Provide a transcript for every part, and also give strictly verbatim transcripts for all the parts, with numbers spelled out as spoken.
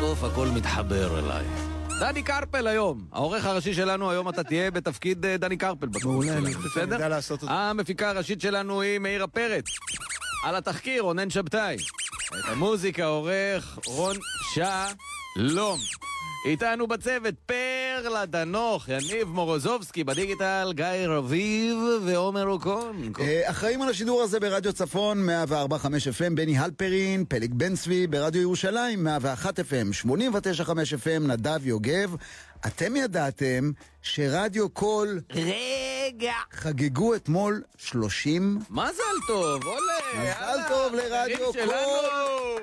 בסוף הכל מתחבר אליי. דני קרפל היום, העורך הראשי שלנו, היום אתה תהיה בתפקיד דני קרפל. מעולה, אני בסדר? לעשות אותו. המפיקה הראשית שלנו היא מאירה פרץ. על התחקיר, רונן שבתאי. את המוזיקה עורך רון שלום. איתנו בצוות פרלה דנוך, יניב מורוזובסקי, בדיגיטל גיא רביב ועומר אוקון. אחראים על השידור הזה ברדיו צפון מאה וארבע נקודה חמש אף אם, בני הלפרין, פלג בן צבי, ברדיו ירושלים מאה ואחת אף אם, שמונים ותשע נקודה חמש אף אם, נדב יוגב. אתם ידעתם שרדיו קול רגע חגגו אתמול שלושים? מזל טוב, עולה. מזל טוב לרדיו קול.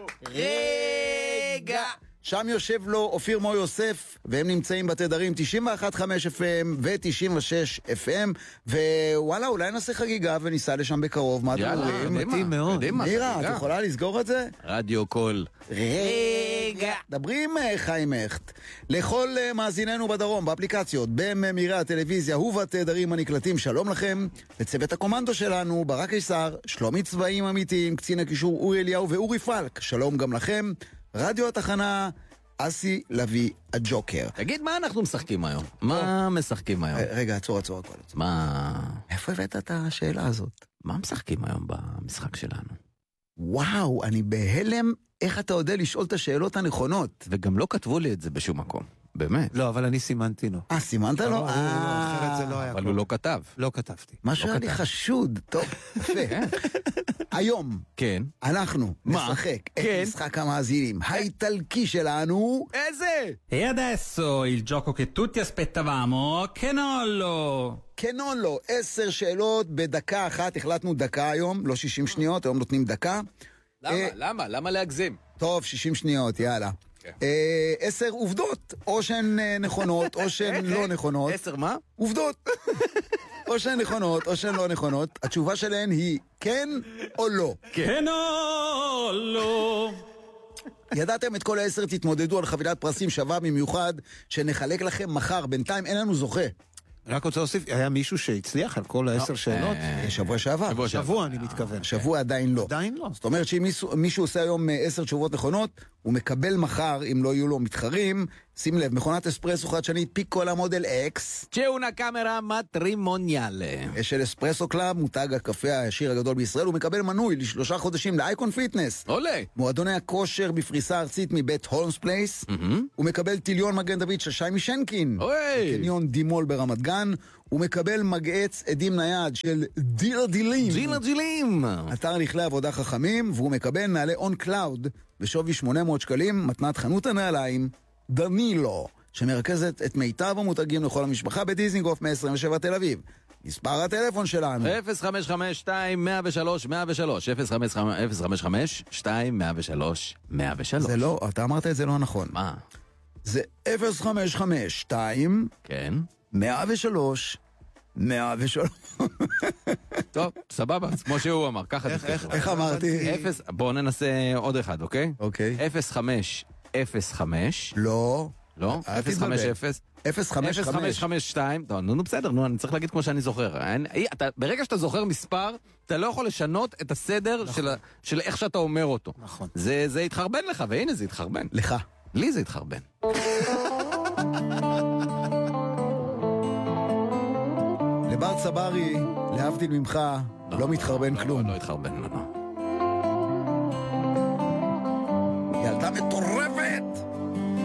רגע. שם יושב לו אופיר מו יוסף, והם נמצאים בתדרים תשעים ואחת נקודה חמש אף אם ו-תשעים ושש אף אם, ווואלה, אולי נעשה חגיגה וניסע לשם בקרוב. מה אתם אומרים? מתאים מאוד. מירה, את יכולה לסגור את זה? רדיו קול. רגע. דברים חיים הכט. לכל מאזיננו בדרום, באפליקציות, בממירי הטלוויזיה ובתדרים הנקלטים, שלום לכם. לצוות הקומנדו שלנו, ברק איסר, שלומי צבעים אמיתיים, קצין הקישור אורי אליהו ואורי פלק, שלום גם לכם. רדיו התחנה, אסי לוי הג'וקר. תגיד, מה אנחנו משחקים היום? מה משחקים היום? רגע, עצור, עצור, עצור. מה? איפה הבאת את השאלה הזאת? מה משחקים היום במשחק שלנו? וואו, אני בהלם איך אתה יודע לשאול את השאלות הנכונות. וגם לא כתבו לי את זה בשום מקום. באמת. לא, אבל אני סימנתי לו. אה, סימנת לו? אחרת זה לא היה. אבל הוא לא כתב. לא כתבתי. משהו היה לי חשוד. טוב, יפה. היום כן. אנחנו נשחק את משחק המאזינים האיטלקי שלנו. איזה? E adesso il gioco che tutti aspettavamo, Kenollo. קנולו, עשר שאלות בדקה אחת. החלטנו דקה היום, לא שישים שניות, היום נותנים דקה. למה? למה? למה להגזים? טוב, שישים שניות, יאללה. עשר עובדות, או שהן נכונות, או שהן לא נכונות. עשר מה? עובדות. או שהן נכונות, או שהן לא נכונות. התשובה שלהן היא כן או לא. Kenollo. ידעתם את כל העשר, תתמודדו על חבילת פרסים שווה במיוחד, שנחלק לכם מחר. בינתיים אין לנו זוכה. רק רוצה להוסיף, היה מישהו שהצליח על כל העשר שאלות? שבוע שעבר. שבוע אני מתכוון. שבוע עדיין לא. עדיין לא. זאת אומרת שאם מישהו עושה היום עשר תשובות נכונות, הוא מקבל מחר, אם לא יהיו לו מתחרים, שים לב, מכונת אספרסו חדשנית פיקולה מודל X. צ'אונה קאמרה מטרימוניאלה. של אספרסו קלאב, מותג הקפה העשיר הגדול בישראל, הוא מקבל מנוי לשלושה חודשים לאייקון פיטנס. עולה. מועדוני הכושר בפריסה ארצית מבית הולמס פלייס. הוא מקבל טיליון מגן דוד של שי משנקין. אוי. קניון דימול ברמת גן. הוא מקבל מגעץ עדים נייד של דילה דילים. דילה דילים. אתר נכלי עבודה חכמים, והוא מקבל נעלי און קלאוד בשווי שמונה מאות שקלים, מתנת חנות הנעליים דנילו, שמרכזת את מיטב המותגים לכל המשפחה בדיזינגוף מאה עשרים ושבע תל אביב. מספר הטלפון שלנו אפס חמש חמש שתיים אפס אפס שלוש אפס אפס שלוש אפס חמש חמש שתיים אפס אפס שלוש אפס אפס שלוש. זה לא, אתה אמרת את זה לא נכון. מה? זה אפס חמש חמש שתיים כן. מאה ושלוש מאה ושלוש. טוב, סבבה, כמו שהוא אמר, ככה תפתחו. איך אמרתי? אפס, בואו ננסה עוד אחד, אוקיי? אוקיי. אפס חמש אפס חמש. לא. לא? אל אפס תתבלבל. חמש אפס. אפס חמש אפס חמש חמש שתיים. טוב, נו, נו, בסדר, נו, אני צריך להגיד כמו שאני זוכר. אני- אתה- ברגע שאתה זוכר מספר, אתה לא יכול לשנות את הסדר של ה- של איך שאתה אומר אותו. נכון. זה זה יתחרבן לך, והנה זה יתחרבן. לך. לי זה יתחרבן. לבר צברי, להבדיל ממך, לא מתחרבן לא, כלום. לא יתחרבן, לא, לא. ילדה מטורפת!